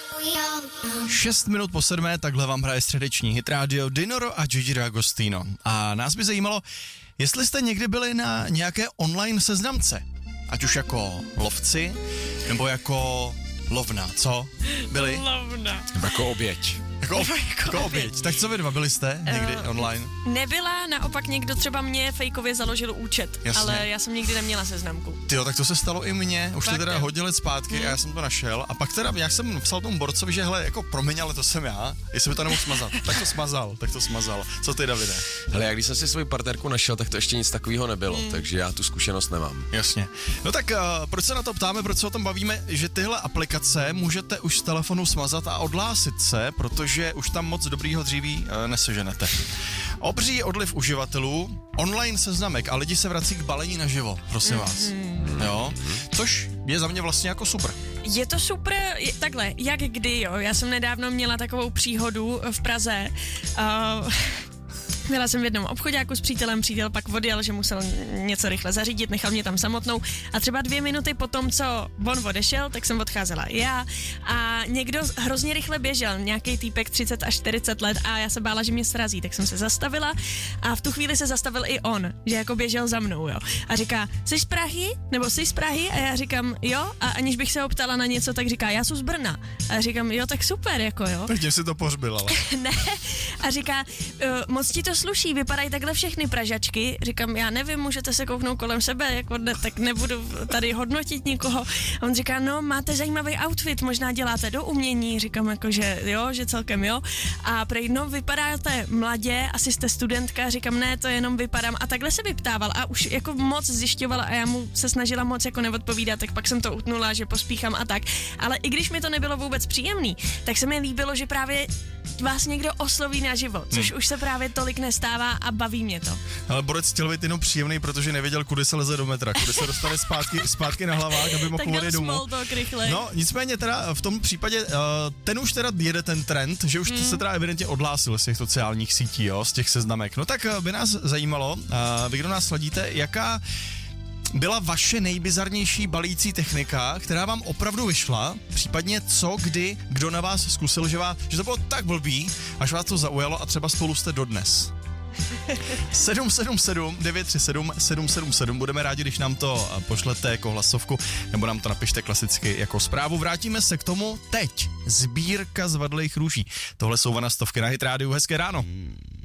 6:06, takhle vám hraje středeční hit rádio Dinoro a Gigi D'Agostino. A nás by zajímalo, jestli jste někdy byli na nějaké online seznamce, ať už jako lovci, nebo jako lovna, co? Byli? Lovna. Jako oběť. Jako oběť. Tak co vy dva, byli jste někdy online? Nebyla, naopak někdo třeba mě fejkově založil účet, Jasně. ale já jsem nikdy neměla seznamku. Tyjo, tak to se stalo i mně, už to Fakt, teda jo. hodně let zpátky a já jsem to našel a pak teda, jak jsem psal tomu borcovi, že hele, jako promiň, ale to jsem já, jestli by to nemohl smazat, tak to smazal. Co ty, Davide? Hele, jak když jsem si svoji partnerku našel, tak to ještě nic takového nebylo, takže já tu zkušenost nemám. Jasně. No tak proč se na to ptáme, proč se o tom bavíme, že tyhle aplikace můžete už z telefonu smazat a odhlásit se, protože už tam moc dobrýho dříví neseženete. Obří odliv uživatelů, online seznamek a lidi se vrací k balení naživo, prosím vás. Jo, což je za mě vlastně jako super. Je to super, takhle, jak kdy, jo, já jsem nedávno měla takovou příhodu v Praze, byla jsem v jednom obchoďáku s přítelem, přítel pak odjel, že musel něco rychle zařídit, nechal mě tam samotnou a třeba 2 minuty po tom, co on odešel, tak jsem odcházela já a někdo hrozně rychle běžel, nějaký týpek 30 až 40 let a já se bála, že mě srazí, tak jsem se zastavila a v tu chvíli se zastavil i on, že jako běžel za mnou, jo. A říká, jsi z Prahy? Nebo jsi z Prahy? A já říkám, jo, a aniž bych se optala na něco, tak říká, já jsem z Brna. A já říkám, jo, tak super, jako jo. Tak tím si to pohřbil, ale. Ne. A říká, moc ti to sluší, vypadají takhle všechny Pražačky. Říkám, já nevím, můžete se kouknout kolem sebe, jako ne, tak nebudu tady hodnotit nikoho. A on říká, no, máte zajímavý outfit, možná děláte do umění. Říkám, jako, že jo, že celkem jo. A prej, no, vypadáte mladě, asi jste studentka. Říkám, ne, to jenom vypadám. A takhle se vyptával a už jako moc zjišťovala a já mu se snažila moc jako neodpovídat, tak pak jsem to utnula, že pospíchám a tak. Ale i když mi to nebylo vůbec příjemný, tak se mi líbilo, že právě vás někdo osloví naživo, což už se právě tolik nestává a baví mě to. Ale borec chtěl být jenom příjemný, protože nevěděl, kudy se leze do metra, kudy se dostane zpátky na hlavách, aby mohl povolit domů. Tak dal small talk rychle. No, nicméně teda v tom případě, ten už teda jede ten trend, že už se teda evidentně odhlásil z těch sociálních sítí, jo, z těch seznamek. No tak by nás zajímalo, vy kdo nás sledíte, jaká byla vaše nejbizarnější balící technika, která vám opravdu vyšla, případně co, kdy, kdo na vás zkusil, že to bylo tak blbý, až vás to zaujalo a třeba spolu jste dodnes. 777 937 777, budeme rádi, když nám to pošlete jako hlasovku, nebo nám to napište klasicky jako zprávu. Vrátíme se k tomu teď. Sbírka zvadlých růží. Tohle jsou Vana Stovky na Hit Rádiu. Hezké ráno.